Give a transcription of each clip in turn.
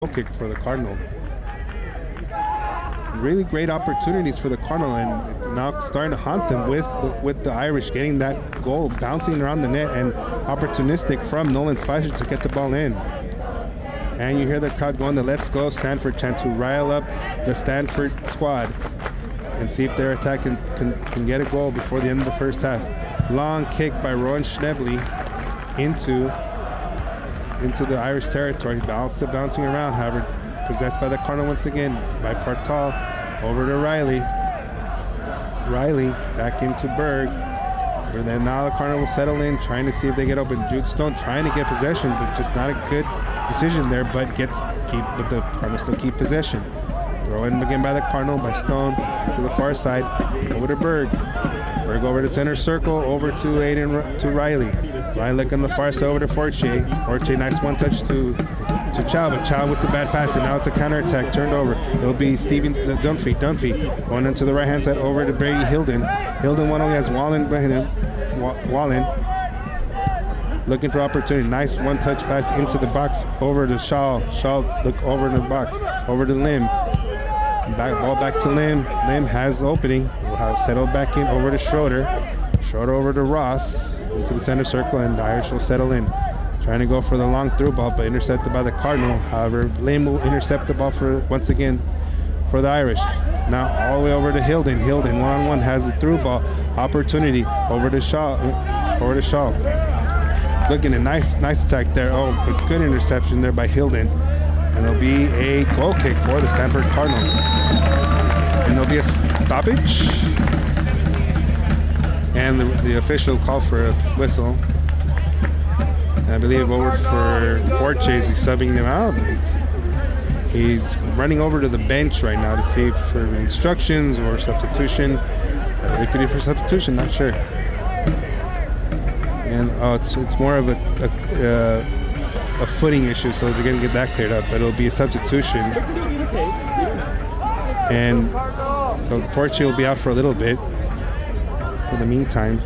kick for the Cardinal. Really great opportunities for the Cardinal, and now starting to haunt them with the Irish getting that goal, bouncing around the net, and opportunistic from Nolan Spicer to get the ball in. And you hear the crowd going the "Let's Go Stanford" chant to rile up the Stanford squad and see if their attack can get a goal before the end of the first half. Long kick by Rowan Schnebly into the Irish territory. Bouncing around, however, possessed by the Cardinal once again by Partal. Over to Riley. Riley back into Berg. Where then now the Cardinal will settle in, trying to see if they get open. Jude Stone trying to get possession, but just not a good decision there. But the Cardinals still keep possession. Throw in again by the Cardinal, by Stone to the far side. Over to Berg. Berg over to center circle, over to Aiden, to Riley. Riley looking on the far side over to Fortier. Fortier, nice one touch to Chow, but Chow with the bad pass, and now it's a counterattack turned over. It'll be Stephen Dunphy going into the right hand side over to Brady Hilden. Hilden one only has Wallen behind him. Wallen looking for opportunity. Nice one touch pass into the box over to Shaw. Shaw look over in the box, over to Lim. Ball back to Lim. Lim has opening. Will have settled back in over to Schroeder. Schroeder over to Ross into the center circle, and the Irish will settle in. Trying to go for the long through ball, but intercepted by the Cardinal. However, Lim will intercept the ball once again for the Irish. Now all the way over to Hilden. Hilden one-on-one has a through ball opportunity over to Shaw. Looking at nice attack there. Oh, a good interception there by Hilden. And it'll be a goal kick for the Stanford Cardinal. And there'll be a stoppage. And the official called for a whistle. I believe over for Fortier, he's subbing them out. He's running over to the bench right now to see for instructions or substitution. It could be for substitution, not sure. And it's more of a footing issue, so they're going to get that cleared up. But it'll be a substitution. And so Fortier will be out for a little bit for the meantime.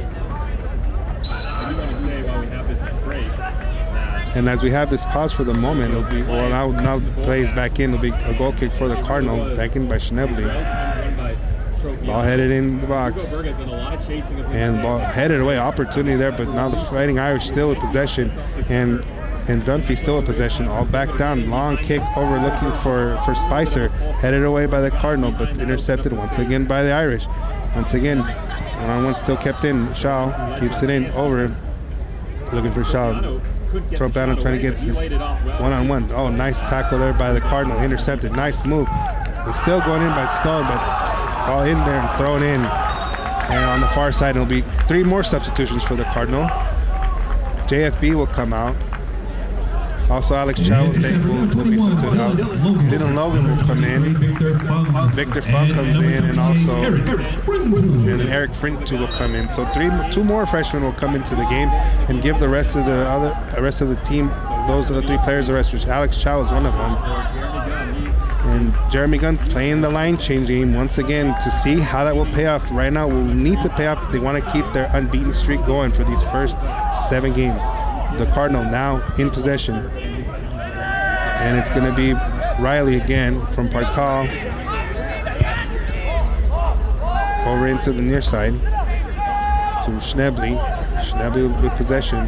And as we have this pause for the moment, it'll be, well, now plays back in. It'll be a goal kick for the Cardinal, back in by Schnebly. Ball headed in the box. And ball headed away, opportunity there, but now the Fighting Irish still with possession, and Dunphy still with possession, all back down. Long kick over looking for Spicer, headed away by the Cardinal, but intercepted once again by the Irish. Once again, one-on-one still kept in. Shaw keeps it in, over, looking for Shaw. Throw down and trying to get one-on-one. Oh, nice tackle there by the Cardinal. Intercepted. Nice move. It's still going in by Stone, but ball in there and thrown in. And on the far side, it'll be 3 more substitutions for the Cardinal. JFB will come out. Also, Alex Chow will be substituted out. Dylan Logan will come in. Victor Funk comes in, and also Eric Frintu will come in. So 2 more freshmen will come into the game and give the rest of the team. Those are the 3 players. The rest, which Alex Chow is one of them. And Jeremy Gunn playing the line change game once again to see how that will pay off. Right now, will need to pay off if they want to keep their unbeaten streak going for these first 7 games. The Cardinal now in possession, and it's going to be Riley again from Partal over into the near side to Schnebly. Schnebly with possession.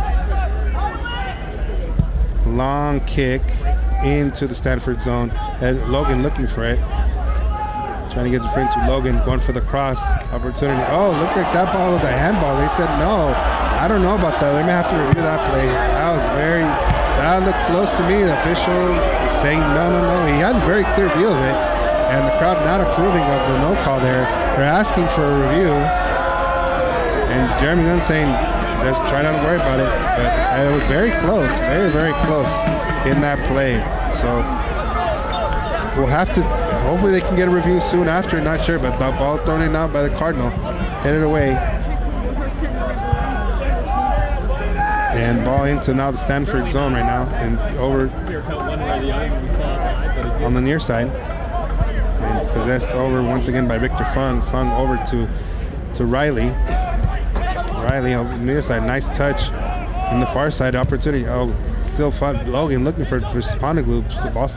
Long kick into the Stanford zone, and Logan looking for it, trying to get the friend to Logan, going for the cross opportunity. Oh, looked like that ball was a handball. They said no. I don't know about that. They may have to review that play. That looked close to me. The official was saying no. He had a very clear view of it, and the crowd not approving of the no call there. They're asking for a review, and Jeremy Gunn saying just try not to worry about it. But it was very close, very close in that play. So we'll have to. Hopefully they can get a review soon after. Not sure, but the ball thrown in now by the Cardinal, headed away. And ball into now the Stanford zone right now, and over on the near side, and possessed over once again by Victor Fung. Fung over to Riley. Riley on the near side, nice touch. On the far side, opportunity. Oh, still fun. Logan looking for Sponaglu. The ball